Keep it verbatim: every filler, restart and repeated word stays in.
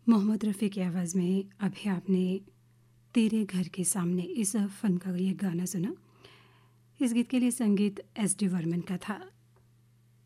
मोहम्मद रफ़ी की आवाज़ में अभी आपने तेरे घर के सामने इस फ़िल्म का ये गाना सुना। इस गीत के लिए संगीत एस डी वर्मन का था।